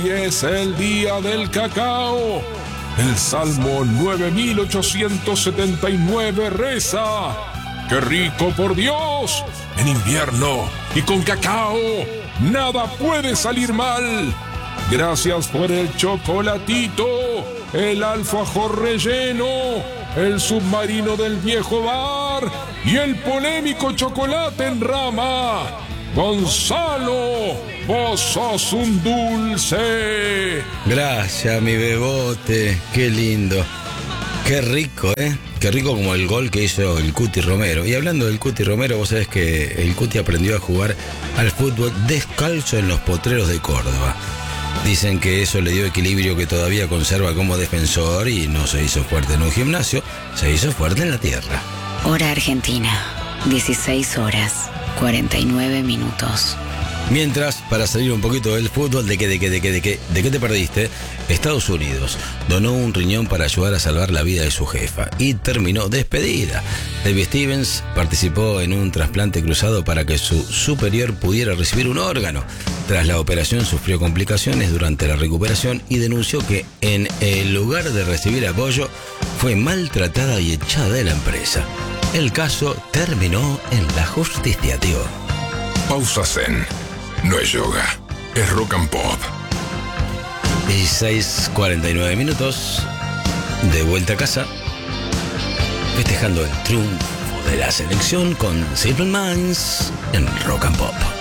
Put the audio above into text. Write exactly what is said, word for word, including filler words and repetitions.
Hoy es el día del cacao. El Salmo nueve mil ochocientos setenta y nueve reza: ¡Qué rico, por Dios! En invierno y con cacao nada puede salir mal. Gracias por el chocolatito, el alfajor relleno, el submarino del viejo bar y el polémico chocolate en rama. Gonzalo, vos sos un dulce. Gracias, mi bebote. Qué lindo. Qué rico, ¿eh? Qué rico como el gol que hizo el Cuti Romero. Y hablando del Cuti Romero, vos sabés que el Cuti aprendió a jugar al fútbol descalzo en los potreros de Córdoba. Dicen que eso le dio equilibrio que todavía conserva como defensor y no se hizo fuerte en un gimnasio, se hizo fuerte en la tierra. Hora Argentina, dieciséis horas, cuarenta y nueve minutos. Mientras, para salir un poquito del fútbol, ¿de qué, de qué, de qué, de qué, de qué te perdiste? Estados Unidos donó un riñón para ayudar a salvar la vida de su jefa y terminó despedida. Debbie Stevens participó en un trasplante cruzado para que su superior pudiera recibir un órgano. Tras la operación sufrió complicaciones durante la recuperación y denunció que en el lugar de recibir apoyo fue maltratada y echada de la empresa. El caso terminó en la justicia, tío. Pausa Zen. No es yoga, es rock and pop. dieciséis cuarenta y nueve minutos, de vuelta a casa, festejando el triunfo de la selección con Simple Minds en Rock and Pop.